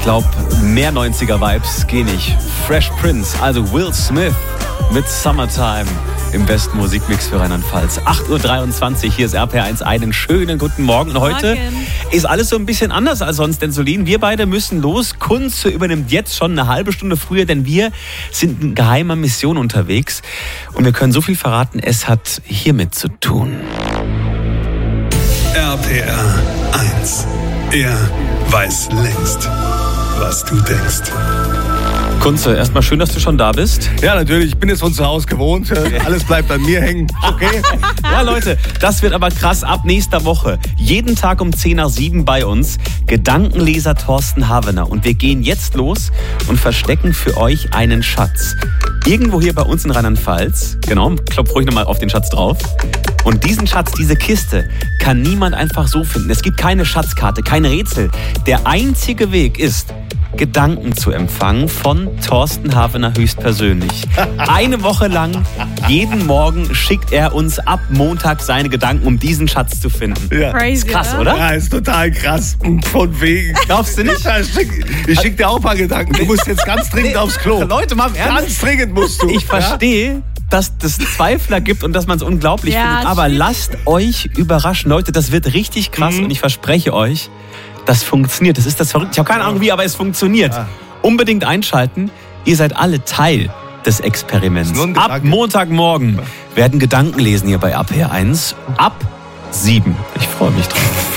glaube, mehr 90er-Vibes gehen nicht. Fresh Prince, also Will Smith mit Summertime im besten Musikmix für Rheinland-Pfalz. 8.23 Uhr, hier ist RPR1. Einen schönen guten Morgen. Und heute ist alles so ein bisschen anders als sonst, denn Solin, wir beide müssen los. Kunze übernimmt jetzt schon eine halbe Stunde früher, denn wir sind in geheimer Mission unterwegs. Und wir können so viel verraten, es hat hiermit zu tun. RPR 1. Er weiß längst, was du denkst. Kunze, erstmal schön, dass du schon da bist. Ja, natürlich. Ich bin jetzt von zu Hause gewohnt. Alles bleibt an mir hängen. Okay? Ja, Leute, das wird aber krass ab nächster Woche. Jeden Tag um 10 nach 7 bei uns. Gedankenleser Thorsten Havener. Und wir gehen jetzt los und verstecken für euch einen Schatz. Irgendwo hier bei uns in Rheinland-Pfalz. Genau, klopf ruhig nochmal auf den Schatz drauf. Und diesen Schatz, diese Kiste, kann niemand einfach so finden. Es gibt keine Schatzkarte, kein Rätsel. Der einzige Weg ist, Gedanken zu empfangen von Thorsten Havener höchstpersönlich. Eine Woche lang, jeden Morgen schickt er uns ab Montag seine Gedanken, um diesen Schatz zu finden. Ja. Ist krass, oder? Ja, ist total krass. Von wegen. Glaubst du nicht? Ja, ich schick dir auch ein paar Gedanken. Du musst jetzt ganz dringend aufs Klo. Leute, mal im Ernst. Ganz dringend musst du. Ich verstehe, dass es Zweifler gibt und dass man es unglaublich findet. Aber lasst euch überraschen. Leute, das wird richtig krass und ich verspreche euch, das funktioniert. Das ist das Verrückte. Ich habe keine Ahnung wie, aber es funktioniert. Ja. Unbedingt einschalten. Ihr seid alle Teil des Experiments. Ab Montagmorgen werden Gedanken lesen hier bei RPR1. Ab 7. Ich freue mich drauf.